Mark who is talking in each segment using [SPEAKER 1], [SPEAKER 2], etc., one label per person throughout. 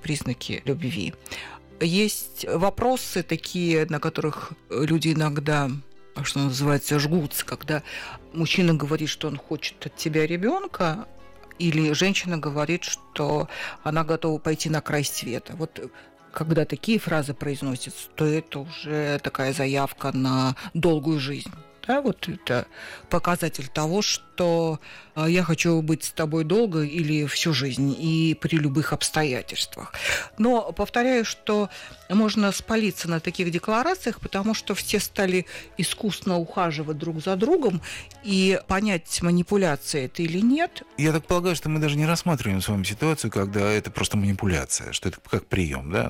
[SPEAKER 1] признаки любви. Есть вопросы такие, на которых люди иногда, что называется, жгутся, когда мужчина говорит, что он хочет от тебя ребенка, или женщина говорит, что она готова пойти на край света. Вот когда такие фразы произносятся, то это уже такая заявка на долгую жизнь. Да, вот это показатель того, что я хочу быть с тобой долго или всю жизнь и при любых обстоятельствах. Но повторяю, что можно спалиться на таких декларациях, потому что все стали искусно ухаживать друг за другом, и понять, манипуляция это или нет.
[SPEAKER 2] Я так полагаю, что мы даже не рассматриваем с вами ситуацию, когда это просто манипуляция, что это как прием, да?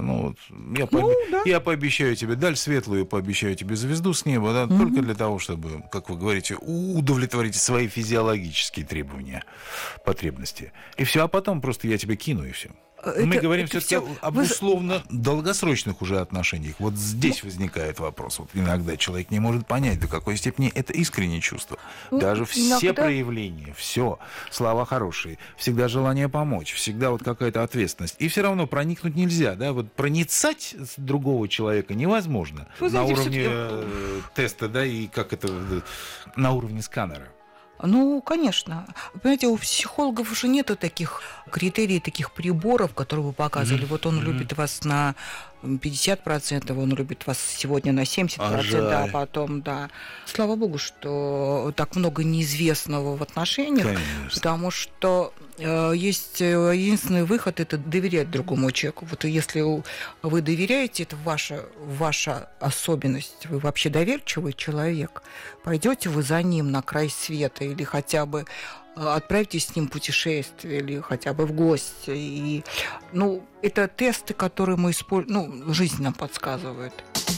[SPEAKER 2] Я пообещаю тебе даль светлую, пообещаю тебе звезду с неба, да, только для того, чтобы, как вы говорите, удовлетворить свои физиологические требования, потребности. И все, а потом просто я тебя кину, и все. Мы говорим все-таки об условно долгосрочных уже отношениях. Вот здесь возникает вопрос. Вот иногда человек не может понять, до какой степени это искреннее чувство. Даже все проявления, все, слова хорошие, всегда желание помочь, всегда вот какая-то ответственность. И все равно проникнуть нельзя, да? Вот проницать другого человека невозможно. На уровне теста, да, и как это на уровне сканера.
[SPEAKER 1] Ну, конечно. Понимаете, у психологов уже нету таких критерий, таких приборов, которые вы показывали. Вот он любит вас на 50%, он любит вас сегодня на 70%, а потом, да. Слава богу, что так много неизвестного в отношениях, конечно. Потому что есть единственный выход – это доверять другому человеку. Вот если вы доверяете, это ваша особенность, вы вообще доверчивый человек, пойдете вы за ним на край света или хотя бы отправитесь с ним в путешествие или хотя бы в гости. И, это тесты, которые мы используем, жизнь нам подсказывает.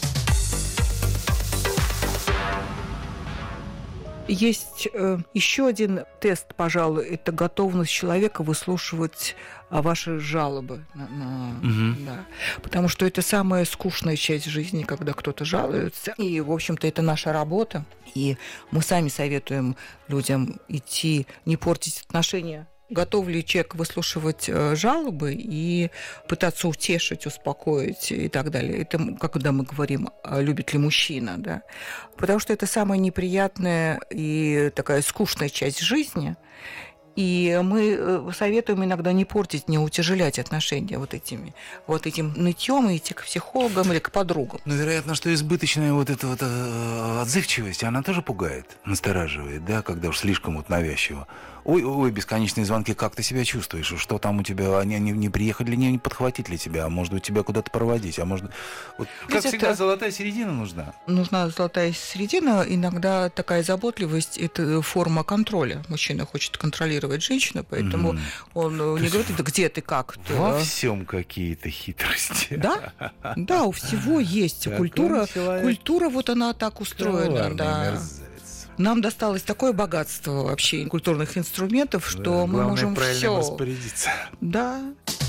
[SPEAKER 1] Есть еще один тест, пожалуй, это готовность человека выслушивать ваши жалобы. Да. Потому что это самая скучная часть жизни, когда кто-то жалуется. И, в общем-то, это наша работа. И мы сами советуем людям идти, не портить отношения. Готов ли человек выслушивать жалобы и пытаться утешить, успокоить и так далее. Это когда мы говорим, любит ли мужчина, да. Потому что это самая неприятная и такая скучная часть жизни. И мы советуем иногда не портить, не утяжелять отношения вот этим нытьем и идти к психологам или к подругам.
[SPEAKER 2] Но вероятно, что избыточная вот эта вот отзывчивость, она тоже пугает, настораживает, да, когда уж слишком вот навязчиво. Ой, бесконечные звонки, как ты себя чувствуешь? Что там у тебя? Они не приехали, не подхватить ли тебя? А может быть, тебя куда-то проводить? А может... Вот, как всегда, золотая середина нужна.
[SPEAKER 1] Нужна золотая середина. Иногда такая заботливость – это форма контроля. Мужчина хочет контролировать женщину, поэтому он не говорит, где ты, как ты.
[SPEAKER 2] Во всем какие-то хитрости.
[SPEAKER 1] Да, у всего есть. Культура, вот она так устроена. Да. Нам досталось такое богатство вообще культурных инструментов, что мы можем все
[SPEAKER 2] распорядиться.
[SPEAKER 1] Да.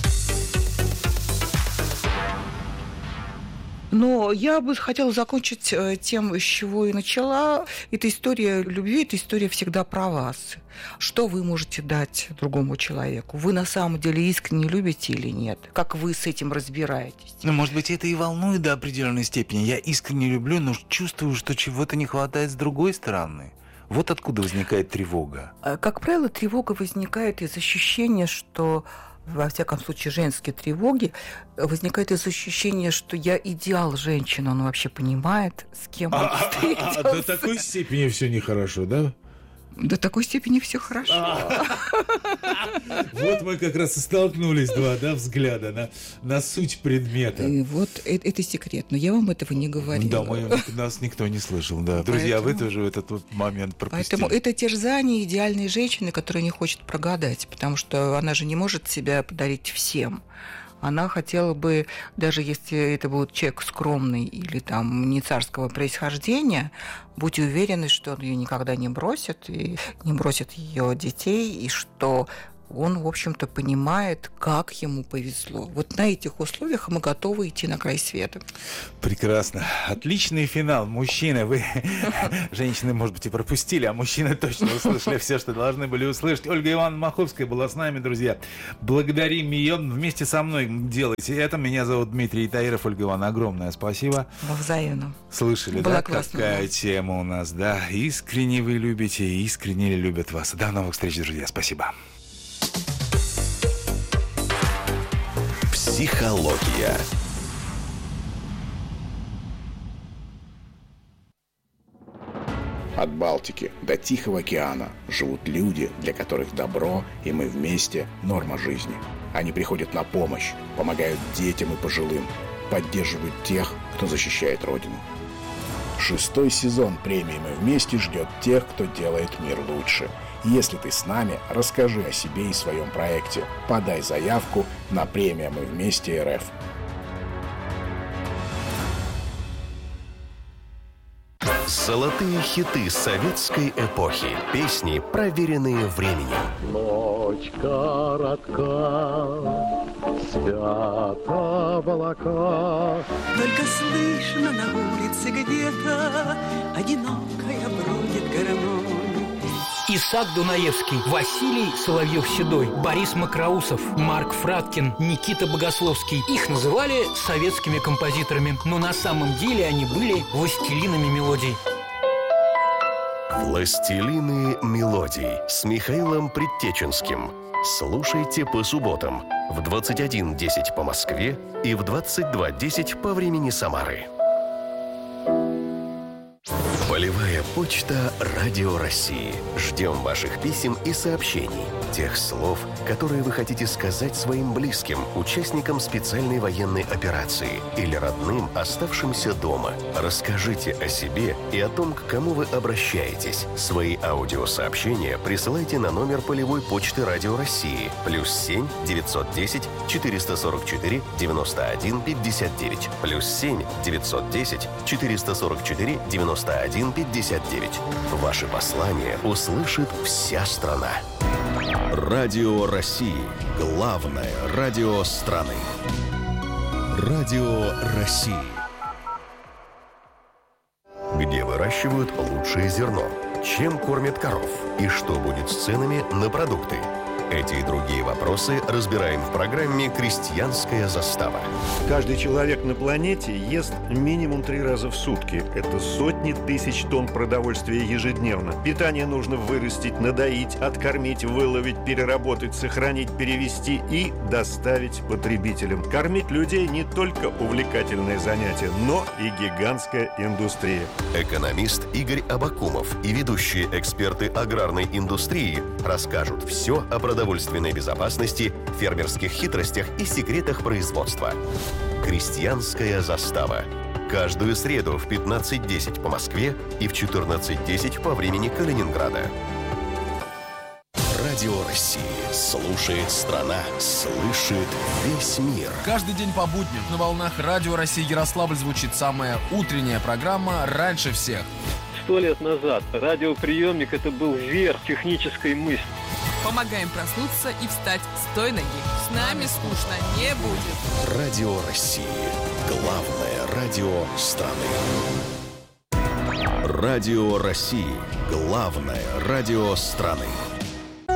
[SPEAKER 1] Но я бы хотела закончить тем, с чего и начала. Это история любви, это история всегда про вас. Что вы можете дать другому человеку? Вы на самом деле искренне любите или нет? Как вы с этим разбираетесь?
[SPEAKER 2] Может быть, это и волнует до определенной степени. Я искренне люблю, но чувствую, что чего-то не хватает с другой стороны. Вот откуда возникает тревога.
[SPEAKER 1] Как правило, тревога возникает из ощущения, что... Во всяком случае, женские тревоги возникает из ощущения, что я идеал женщины. Он вообще понимает, с кем он встретился.
[SPEAKER 2] До такой степени все нехорошо, да?
[SPEAKER 1] До такой степени все хорошо.
[SPEAKER 2] Вот мы как раз и столкнулись, два взгляда на суть предмета.
[SPEAKER 1] Вот это секрет, но я вам этого не говорила.
[SPEAKER 2] Да, нас никто не слышал, да. Друзья, вы тоже этот вот момент пропустили.
[SPEAKER 1] Поэтому это терзание идеальной женщины, которая не хочет прогадать, потому что она же не может себя подарить всем. Она хотела бы, даже если это будет человек скромный или там не царского происхождения, будь уверены, что он ее никогда не бросит, и не бросит ее детей, и что он, в общем-то, понимает, как ему повезло. Вот на этих условиях мы готовы идти на край света.
[SPEAKER 2] Прекрасно. Отличный финал. Мужчины, вы, женщины, может быть, и пропустили, а мужчины точно услышали все, что должны были услышать. Ольга Ивановна Маховская была с нами, друзья. Благодарим ее. Вместе со мной делайте это. Меня зовут Дмитрий Таиров. Ольга Ивановна, огромное спасибо.
[SPEAKER 1] Взаимно.
[SPEAKER 2] Слышали, да, какая тема у нас, да? Искренне вы любите, искренне любят вас. До новых встреч, друзья. Спасибо.
[SPEAKER 3] Психология.
[SPEAKER 4] От Балтики до Тихого океана живут люди, для которых добро и мы вместе – норма жизни. Они приходят на помощь, помогают детям и пожилым, поддерживают тех, кто защищает Родину. 6-й сезон премии «Мы вместе» ждет тех, кто делает мир лучше. Если ты с нами, расскажи о себе и своем проекте. Подай заявку на премию «Мы вместе РФ».
[SPEAKER 3] Золотые хиты советской эпохи. Песни, проверенные временем.
[SPEAKER 5] Ночь коротка, спят облака.
[SPEAKER 6] Только слышно на улице где-то одинокая бродит гармонь.
[SPEAKER 7] Исаак Дунаевский, Василий Соловьев-Седой, Борис Макроусов, Марк Фраткин, Никита Богословский. Их называли советскими композиторами, но на самом деле они были властелинами мелодий.
[SPEAKER 3] «Властелины мелодий» с Михаилом Предтеченским. Слушайте по субботам в 21:10 по Москве и в 22:10 по времени Самары. Полевая почта Радио России. Ждем ваших писем и сообщений. Тех слов, которые вы хотите сказать своим близким, участникам специальной военной операции или родным, оставшимся дома. Расскажите о себе и о том, к кому вы обращаетесь. Свои аудиосообщения присылайте на номер полевой почты Радио России +7 910 444 91 59 +7 910 444 91 59. Ваши послания услышит вся страна. Радио России. Главное радио страны. Радио России. Где выращивают лучшее зерно? Чем кормят коров? И что будет с ценами на продукты? Эти и другие вопросы разбираем в программе «Крестьянская застава».
[SPEAKER 8] Каждый человек на планете ест минимум 3 раза в сутки. Это сотни тысяч тонн продовольствия ежедневно. Питание нужно вырастить, надоить, откормить, выловить, переработать, сохранить, перевести и доставить потребителям. Кормить людей не только увлекательное занятие, но и гигантская индустрия.
[SPEAKER 3] Экономист Игорь Абакумов и ведущие эксперты аграрной индустрии расскажут все о продовольственной безопасности, фермерских хитростях и секретах производства. «Крестьянская застава». Каждую среду в 15:10 по Москве и в 14:10 по времени Калининграда. Радио России. Слушает страна, слышит весь мир.
[SPEAKER 9] Каждый день по будням на волнах Радио России Ярославль звучит самая утренняя программа «Раньше всех».
[SPEAKER 10] 100 лет назад радиоприемник – это был верх технической мысли.
[SPEAKER 11] Помогаем проснуться и встать с той ноги. С нами скучно не будет.
[SPEAKER 3] Радио России. Главное радио страны. Радио России. Главное радио страны.